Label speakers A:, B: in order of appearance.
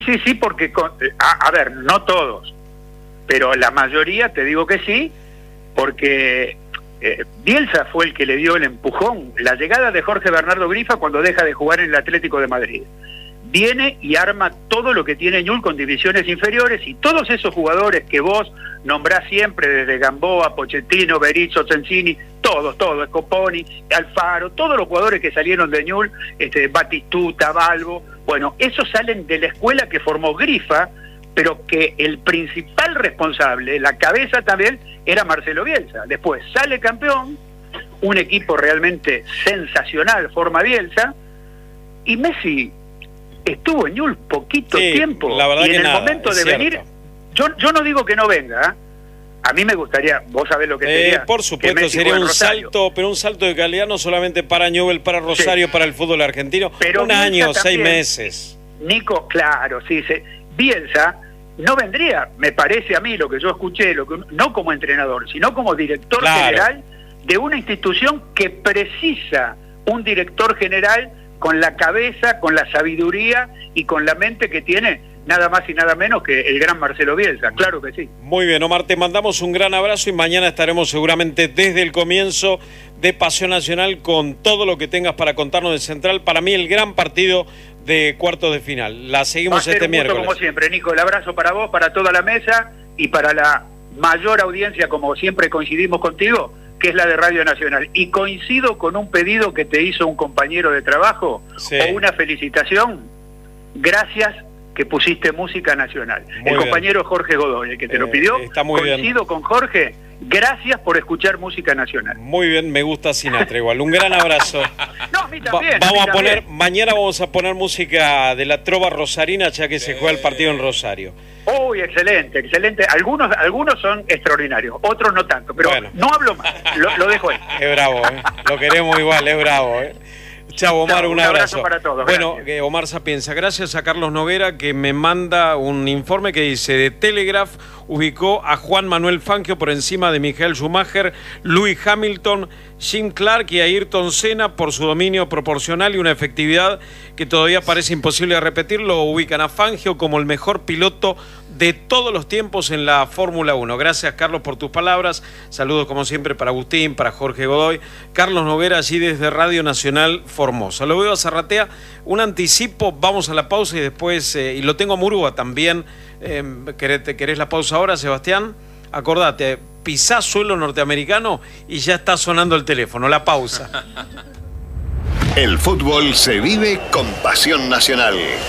A: Sí, sí, porque, a ver, no todos, pero la mayoría te digo que sí, porque Bielsa fue el que le dio el empujón, la llegada de Jorge Bernardo Grifa cuando deja de jugar en el Atlético de Madrid. Viene y arma todo lo que tiene Newell's con divisiones inferiores, y todos esos jugadores que vos nombrás siempre, desde Gamboa, Pochettino, Berizzo, Sensini, todos, Scoponi, Alfaro, todos los jugadores que salieron de Newell's, Batistuta, Balbo, bueno, esos salen de la escuela que formó Grifa, pero que el principal responsable, la cabeza también, era Marcelo Bielsa. Después sale campeón, un equipo realmente sensacional forma Bielsa, y Messi estuvo en Newell's poquito tiempo,
B: la verdad,
A: y en
B: que
A: el
B: nada,
A: momento de venir, yo no digo que no venga, a mí me gustaría, vos sabés lo que sería.
B: Por supuesto, sería un salto, pero un salto de calidad no solamente para Newell's, para Rosario, sí, para el fútbol argentino, pero un año, 6 meses.
A: Nico, claro, sí, Bielsa no vendría, me parece a mí, lo que yo escuché, no como entrenador, sino como director general de una institución que precisa un director general con la cabeza, con la sabiduría y con la mente que tiene nada más y nada menos que el gran Marcelo Bielsa, claro que sí.
B: Muy bien, Omar, te mandamos un gran abrazo y mañana estaremos seguramente desde el comienzo de Pasión Nacional con todo lo que tengas para contarnos de Central. Para mí el gran partido de cuartos de final. La seguimos este miércoles.
A: Como siempre, Nico, el abrazo para vos, para toda la mesa y para la mayor audiencia, como siempre coincidimos contigo, que es la de Radio Nacional. Y coincido con un pedido que te hizo un compañero de trabajo, o una felicitación. Gracias que pusiste música nacional. El compañero Jorge Godoy, el que te lo pidió,
B: está muy
A: coincido con Jorge. Gracias por escuchar música nacional.
B: Muy bien, me gusta Sinatra igual. Un gran abrazo.
A: No, a mí también.
B: Mañana vamos a poner música de la trova rosarina, ya que se juega el partido en Rosario.
A: Uy, excelente, excelente. Algunos son extraordinarios, otros no tanto, pero bueno, no hablo más, lo dejo ahí.
B: Es bravo, lo queremos igual, es bravo, Chao, Omar, un abrazo
A: para todos.
B: Bueno, Omar Sapienza, gracias a Carlos Noguera, que me manda un informe que dice: de Telegraph ubicó a Juan Manuel Fangio por encima de Michael Schumacher, Lewis Hamilton, Jim Clark y Ayrton Senna por su dominio proporcional y una efectividad que todavía parece imposible de repetir. Lo ubican a Fangio como el mejor piloto de todos los tiempos en la Fórmula 1. Gracias, Carlos, por tus palabras. Saludos como siempre para Agustín, para Jorge Godoy. Carlos Noguera, allí desde Radio Nacional Formosa. Lo veo a Zarratea, un anticipo, vamos a la pausa y después, y lo tengo a Murúa también. ¿Querés la pausa ahora, Sebastián? Acordate, pisá suelo norteamericano y ya está sonando el teléfono, la pausa.
C: El fútbol se vive con Pasión Nacional.